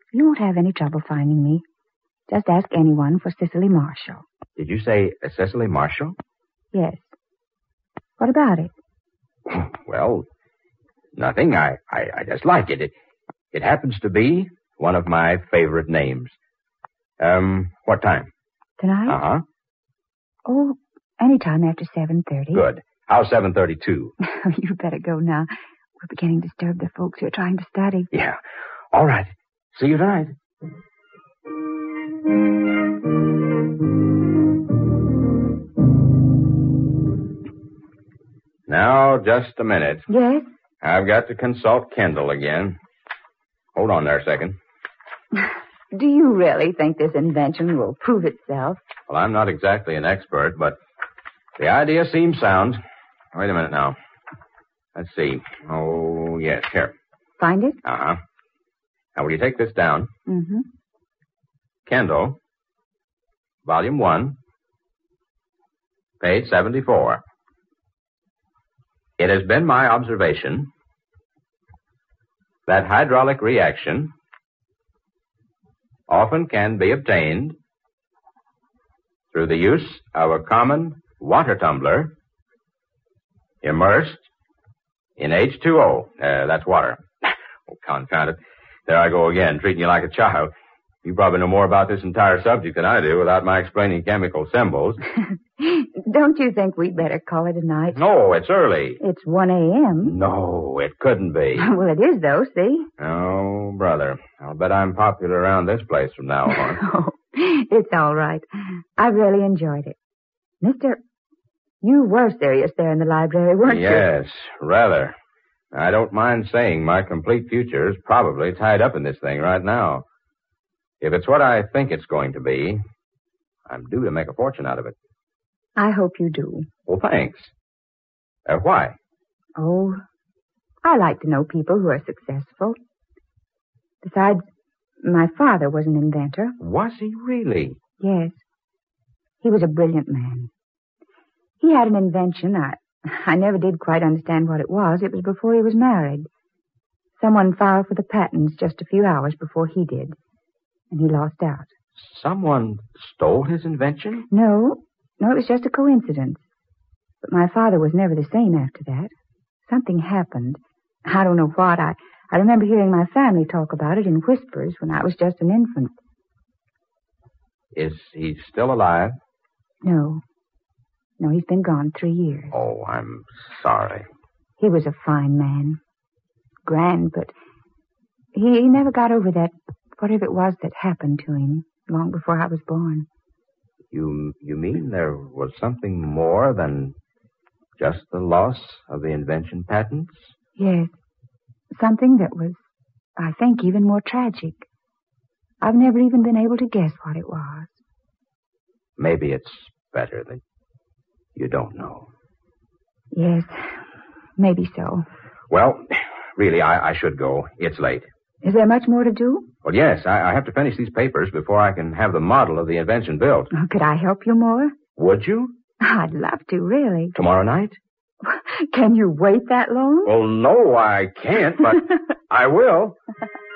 You won't have any trouble finding me. Just ask anyone for Cicely Marshall. Did you say Cicely Marshall? Yes. What about it? Well, nothing. I just like it. It happens to be one of my favorite names. What time? Tonight? Uh-huh. Oh, anytime after 7:30. Good. How's 7:32? You better go now. We're beginning to disturb the folks who are trying to study. Yeah. All right. See you tonight. Now, just a minute. Yes? I've got to consult Kendall again. Hold on there a second. Do you really think this invention will prove itself? Well, I'm not exactly an expert, but the idea seems sound. Wait a minute now. Let's see. Oh, yes, here. Find it? Uh-huh. Now, will you take this down? Mm-hmm. Kendall, Volume 1, page 74. It has been my observation that hydraulic reaction often can be obtained through the use of a common water tumbler immersed in H2O. That's water. Oh, confound it. There I go again, treating you like a child. You probably know more about this entire subject than I do without my explaining chemical symbols. Don't you think we'd better call it a night? No, it's early. It's 1 a.m. No, it couldn't be. Well, it is, though, see? Oh, brother. I'll bet I'm popular around this place from now on. Oh, it's all right. I've really enjoyed it. Mister, you were serious there in the library, weren't you? Yes, rather. I don't mind saying my complete future is probably tied up in this thing right now. If it's what I think it's going to be, I'm due to make a fortune out of it. I hope you do. Well, thanks. Why? Oh, I like to know people who are successful. Besides, my father was an inventor. Was he really? Yes. He was a brilliant man. He had an invention. I never did quite understand what it was. It was before he was married. Someone filed for the patents just a few hours before he did, and he lost out. Someone stole his invention? No, it was just a coincidence. But my father was never the same after that. Something happened. I don't know what. I remember hearing my family talk about it in whispers when I was just an infant. Is he still alive? No, he's been gone 3 years. Oh, I'm sorry. He was a fine man. Grand, but he never got over that, whatever it was that happened to him long before I was born. You mean there was something more than just the loss of the invention patents? Yes. Something that was, I think, even more tragic. I've never even been able to guess what it was. Maybe it's better that you don't know. Yes, maybe so. Well, really, I should go. It's late. Is there much more to do? Well, yes, I have to finish these papers before I can have the model of the invention built. Oh, could I help you more? Would you? I'd love to, really. Tomorrow night? Can you wait that long? Well, no, I can't, but I will.